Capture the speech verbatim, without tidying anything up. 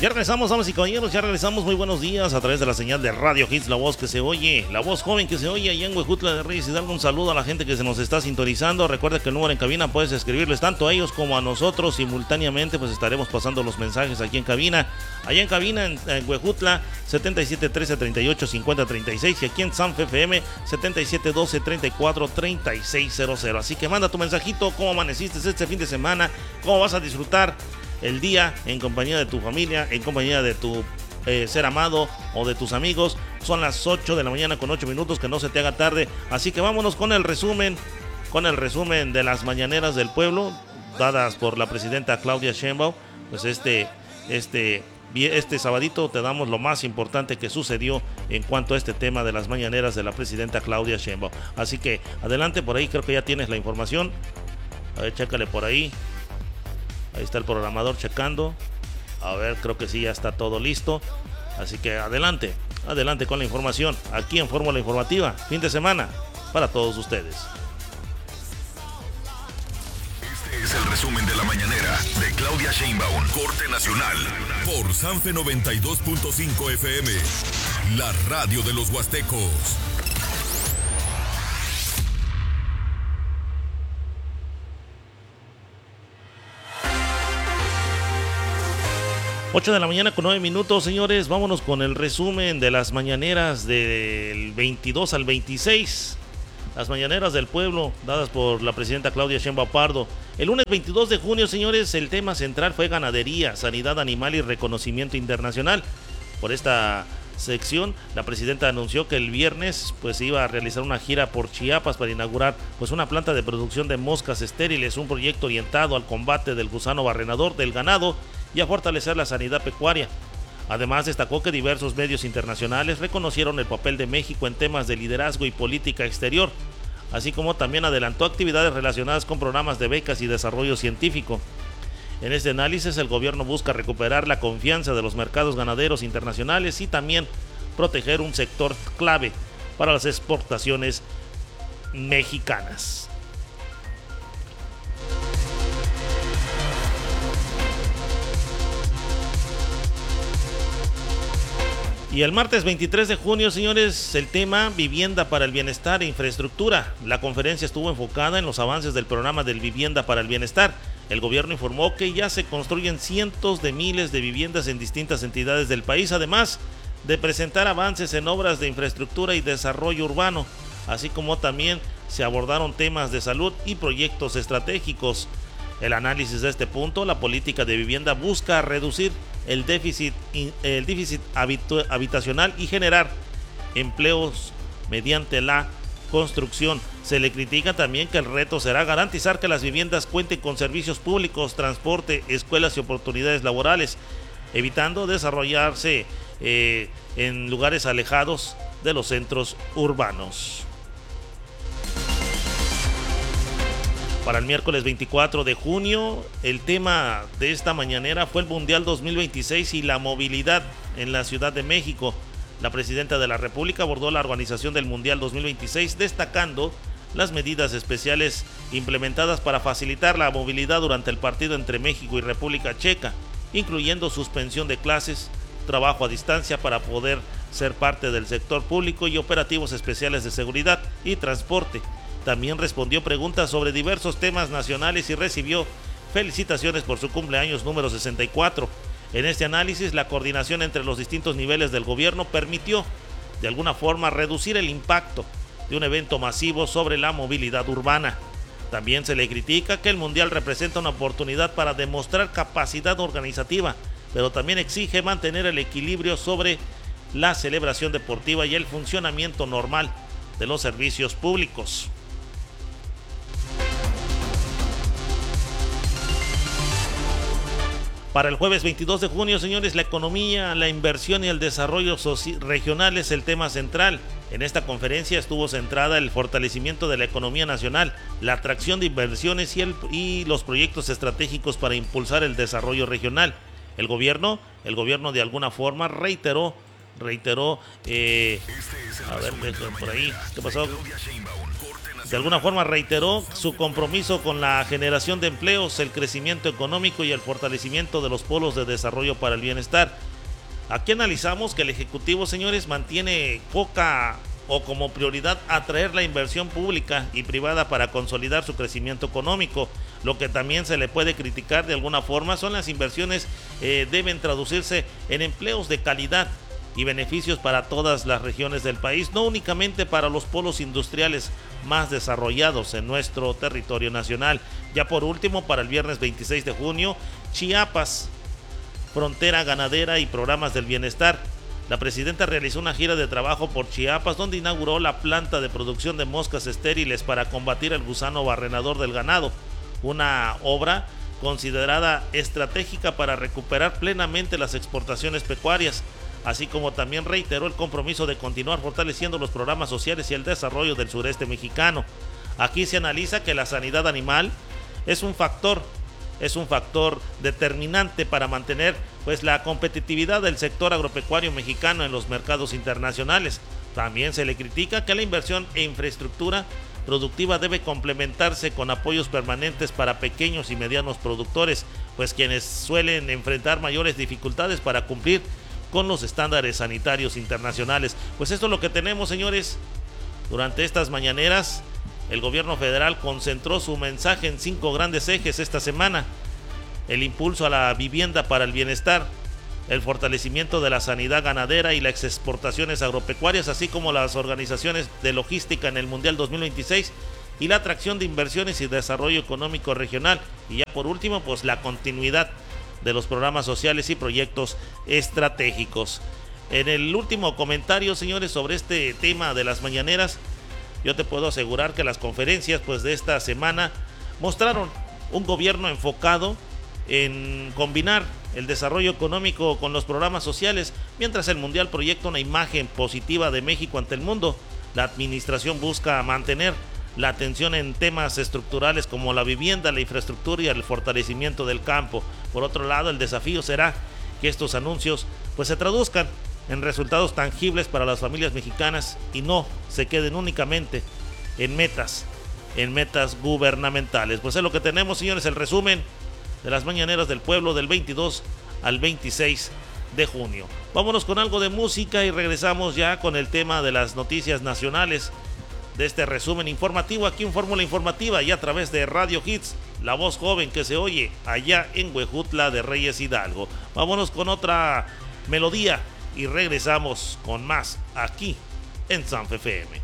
Ya regresamos, damas y caballeros, ya regresamos. Muy buenos días a través de la señal de Radio Hits, la voz que se oye, la voz joven que se oye allá en Huejutla de Reyes Hidalgo. Un saludo a la gente que se nos está sintonizando. Recuerda que el número en cabina puedes escribirles tanto a ellos como a nosotros simultáneamente, pues estaremos pasando los mensajes aquí en cabina. Allá en cabina en, en Huejutla, setenta y siete trece treinta y ocho cincuenta treinta y seis, y aquí en San F M, setenta y siete doce treinta y cuatro treinta y seis cero cero. Así que manda tu mensajito, cómo amaneciste este fin de semana, cómo vas a disfrutar el día en compañía de tu familia, en compañía de tu eh, ser amado o de tus amigos. Son las ocho de la mañana con ocho minutos, que no se te haga tarde. Así que vámonos con el resumen, con el resumen de las mañaneras del pueblo, dadas por la presidenta Claudia Sheinbaum. Pues este, este, este sabadito te damos lo más importante que sucedió en cuanto a este tema de las mañaneras de la presidenta Claudia Sheinbaum. Así que adelante, por ahí creo que ya tienes la información. A ver, chécale por ahí. Ahí está el programador checando. A ver, creo que sí, ya está todo listo. Así que adelante, adelante con la información. Aquí en Fórmula Informativa, fin de semana para todos ustedes. Este es el resumen de la mañanera de Claudia Sheinbaum, Corte Nacional, por Sanfe noventa y dos punto cinco F M, la radio de los huastecos. ocho de la mañana con nueve minutos, señores. Vámonos con el resumen de las mañaneras del veintidós al veintiséis. Las mañaneras del pueblo, dadas por la presidenta Claudia Sheinbaum Pardo. El lunes veintidós de junio, señores, el tema central fue ganadería, sanidad animal y reconocimiento internacional. Por esta sección, la presidenta anunció que el viernes pues iba a realizar una gira por Chiapas para inaugurar pues una planta de producción de moscas estériles, un proyecto orientado al combate del gusano barrenador del ganado y a fortalecer la sanidad pecuaria. Además, destacó que diversos medios internacionales reconocieron el papel de México en temas de liderazgo y política exterior, así como también adelantó actividades relacionadas con programas de becas y desarrollo científico. En este análisis, el gobierno busca recuperar la confianza de los mercados ganaderos internacionales y también proteger un sector clave para las exportaciones mexicanas. Y el martes veintitrés de junio, señores, el tema vivienda para el bienestar e infraestructura. La conferencia estuvo enfocada en los avances del programa del Vivienda para el Bienestar. El gobierno informó que ya se construyen cientos de miles de viviendas en distintas entidades del país, además de presentar avances en obras de infraestructura y desarrollo urbano, así como también se abordaron temas de salud y proyectos estratégicos. El análisis de este punto, la política de vivienda busca reducir el déficit, el déficit habitacional y generar empleos mediante la construcción. Se le critica también que el reto será garantizar que las viviendas cuenten con servicios públicos, transporte, escuelas y oportunidades laborales, evitando desarrollarse eh, en lugares alejados de los centros urbanos. Para el miércoles veinticuatro de junio, el tema de esta mañanera fue el Mundial dos mil veintiséis y la movilidad en la Ciudad de México. La presidenta de la República abordó la organización del Mundial dos mil veintiséis, destacando las medidas especiales implementadas para facilitar la movilidad durante el partido entre México y República Checa, incluyendo suspensión de clases, trabajo a distancia para poder ser parte del sector público y operativos especiales de seguridad y transporte. También respondió preguntas sobre diversos temas nacionales y recibió felicitaciones por su cumpleaños número sesenta y cuatro. En este análisis, la coordinación entre los distintos niveles del gobierno permitió, de alguna forma, reducir el impacto de un evento masivo sobre la movilidad urbana. También se le critica que el Mundial representa una oportunidad para demostrar capacidad organizativa, pero también exige mantener el equilibrio sobre la celebración deportiva y el funcionamiento normal de los servicios públicos. Para el jueves veintidós de junio, señores, la economía, la inversión y el desarrollo regional es el tema central. En esta conferencia estuvo centrada el fortalecimiento de la economía nacional, la atracción de inversiones y, el, y los proyectos estratégicos para impulsar el desarrollo regional. El gobierno, el gobierno de alguna forma reiteró, reiteró, eh, a ver, por ahí, ¿qué pasó? De alguna forma reiteró su compromiso con la generación de empleos, el crecimiento económico y el fortalecimiento de los polos de desarrollo para el bienestar. Aquí analizamos que el Ejecutivo, señores, mantiene poca o como prioridad atraer la inversión pública y privada para consolidar su crecimiento económico. Lo que también se le puede criticar de alguna forma son las inversiones eh, deben traducirse en empleos de calidad y beneficios para todas las regiones del país, no únicamente para los polos industriales más desarrollados en nuestro territorio nacional. Ya por último, para el viernes veintiséis de junio, Chiapas, frontera ganadera y programas del bienestar. La presidenta realizó una gira de trabajo por Chiapas, donde inauguró la planta de producción de moscas estériles para combatir el gusano barrenador del ganado, una obra considerada estratégica para recuperar plenamente las exportaciones pecuarias, así como también reiteró el compromiso de continuar fortaleciendo los programas sociales y el desarrollo del sureste mexicano. Aquí se analiza que la sanidad animal es un factor es un factor determinante para mantener pues la competitividad del sector agropecuario mexicano en los mercados internacionales. También se le critica que la inversión en infraestructura productiva debe complementarse con apoyos permanentes para pequeños y medianos productores, pues quienes suelen enfrentar mayores dificultades para cumplir con los estándares sanitarios internacionales. Pues esto es lo que tenemos, señores. Durante estas mañaneras, el gobierno federal concentró su mensaje en cinco grandes ejes esta semana: el impulso a la vivienda para el bienestar, el fortalecimiento de la sanidad ganadera y las exportaciones agropecuarias, así como las organizaciones de logística en el Mundial dos mil veintiséis, y la atracción de inversiones y desarrollo económico regional. Y ya por último, pues la continuidad de los programas sociales y proyectos estratégicos. En el último comentario, señores, sobre este tema de las mañaneras, yo te puedo asegurar que las conferencias pues de esta semana mostraron un gobierno enfocado en combinar el desarrollo económico con los programas sociales, mientras el Mundial proyecta una imagen positiva de México ante el mundo. La administración busca mantener la atención en temas estructurales como la vivienda, la infraestructura y el fortalecimiento del campo. Por otro lado, el desafío será que estos anuncios pues se traduzcan en resultados tangibles para las familias mexicanas y no se queden únicamente en metas, en metas gubernamentales. Pues es lo que tenemos, señores, el resumen de las mañaneras del pueblo del veintidós al veintiséis de junio. Vámonos con algo de música y regresamos ya con el tema de las noticias nacionales de este resumen informativo aquí en Fórmula Informativa y a través de Radio Hits, la voz joven que se oye allá en Huejutla de Reyes Hidalgo. Vámonos con otra melodía y regresamos con más aquí en Sanfe F M.